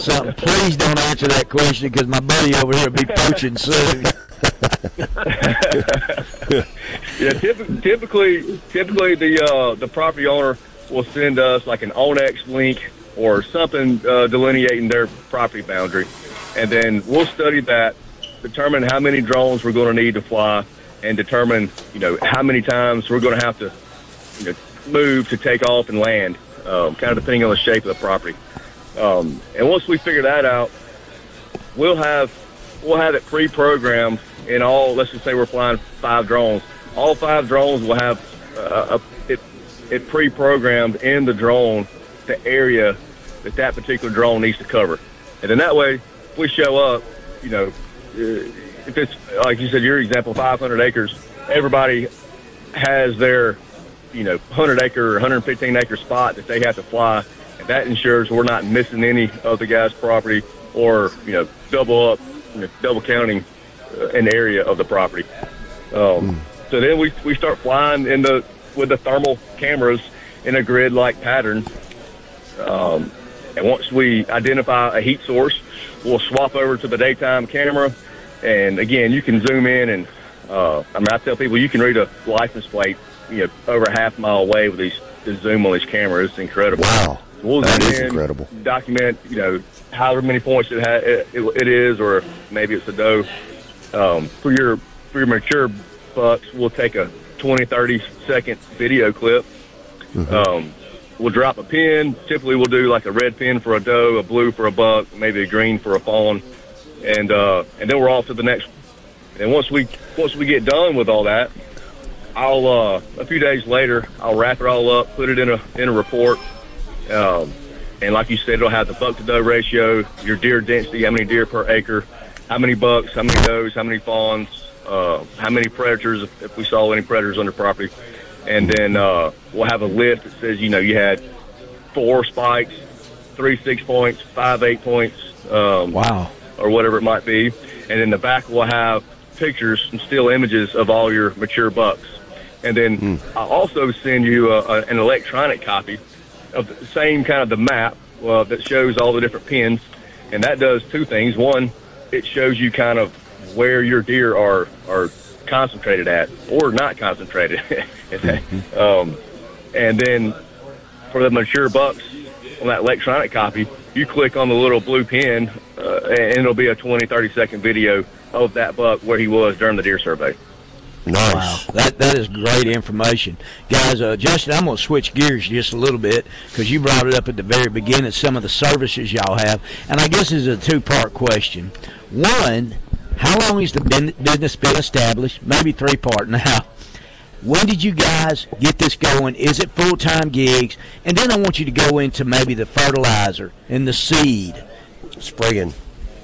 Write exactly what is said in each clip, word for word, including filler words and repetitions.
something. Please don't answer that question because my buddy over here will be poaching soon. Yeah, typically, typically, typically the uh, the property owner will send us like an Onex link or something uh, delineating their property boundary, and then we'll study that, determine how many drones we're going to need to fly, and determine you know how many times we're going to have to you know move to take off and land, um, kind of depending on the shape of the property. Um, and once we figure that out, we'll have we'll have it pre-programmed in all. Let's just say we're flying five drones. All five drones will have uh, a, it it pre-programmed in the drone the area that that particular drone needs to cover, and then that way, if we show up, you know, uh, if it's like you said, your example, five hundred acres, everybody has their you know one hundred acre or one hundred fifteen acre spot that they have to fly. And that ensures we're not missing any of the guy's property or, you know, double up, you know, double counting uh, an area of the property. Um, mm. So then we, we start flying in the, with the thermal cameras in a grid-like pattern. Um, and once we identify a heat source, we'll swap over to the daytime camera. And again, you can zoom in and, uh, I mean, I tell people you can read a license plate, you know, over a half mile away with these, the zoom on these cameras. It's incredible. Wow. We'll that is in, incredible. Document, you know, however many points it, ha- it, it, it is, or maybe it's a doe. Um, for your for your mature bucks, we'll take a twenty, thirty second video clip. Mm-hmm. Um, we'll drop a pin. Typically, we'll do like a red pin for a doe, a blue for a buck, maybe a green for a fawn, and uh, and then we're off to the next. And once we once we get done with all that, I'll uh, a few days later I'll wrap it all up, put it in a in a report. Um, and like you said, it'll have the buck to doe ratio, your deer density, how many deer per acre, how many bucks, how many does, how many fawns, uh, how many predators, if, if we saw any predators on the property. And then uh, we'll have a list that says, you know, you had four spikes, three six points, five eight points. Um, wow. Or whatever it might be. And in the back we'll have pictures and still images of all your mature bucks. And then mm. I'll also send you a, a, an electronic copy of the same kind of the map uh, that shows all the different pins, and that does two things. One, it shows you kind of where your deer are are concentrated at or not concentrated. mm-hmm. um, and then for the mature bucks on that electronic copy, you click on the little blue pin, uh, and it'll be a twenty, thirty second video of that buck where he was during the deer survey. Nice. Wow, that that is great information, guys. Uh, Justin, I'm going to switch gears just a little bit because you brought it up at the very beginning. Some of the services y'all have, and I guess it's a two-part question. One, how long has the business been established? Maybe three-part now. When did you guys get this going? Is it full-time gigs? And then I want you to go into maybe the fertilizer and the seed spraying.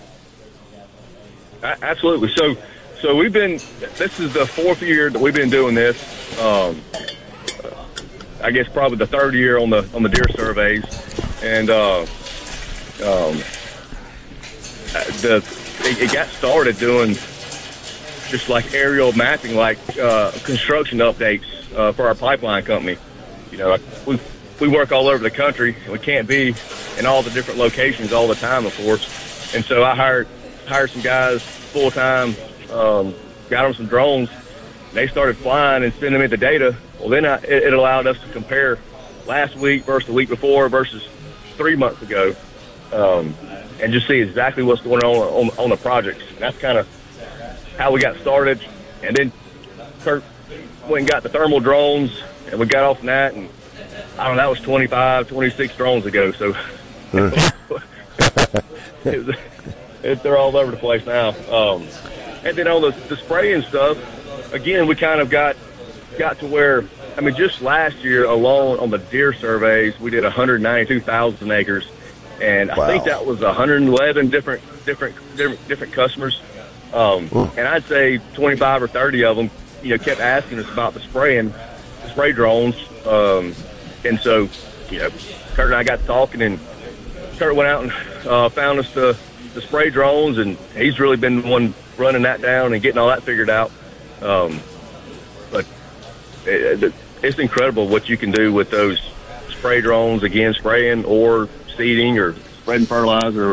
Absolutely. So. So we've been, this is the fourth year that we've been doing this. Um, I guess probably the third year on the on the deer surveys. And uh, um, the it, it got started doing just like aerial mapping, like uh, construction updates uh, for our pipeline company. You know, we we work all over the country, and we can't be in all the different locations all the time, of course. And so I hired hired some guys full time. Um, got them some drones. They started flying and sending me the data. Well, then I, it, it allowed us to compare last week versus the week before versus three months ago, um, and just see exactly what's going on on, on the projects. And that's kind of how we got started. And then Kurt went and got the thermal drones, and we got off on that. And I don't know, that was twenty-five, twenty-six drones ago. So it was, it, they're all over the place now. Um, And then on the, the spraying stuff, again, we kind of got got to where, I mean, just last year alone on the deer surveys, we did one hundred ninety-two thousand acres, and wow. I think that was one hundred eleven different different different, different customers. Um, and I'd say twenty-five or thirty of them, you know, kept asking us about the spraying, the spray drones. Um, and so, you know, Kurt and I got talking, and Kurt went out and uh, found us the, the spray drones, and he's really been the one running that down and getting all that figured out. Um, but it, it's incredible what you can do with those spray drones, again, spraying or seeding or spreading fertilizer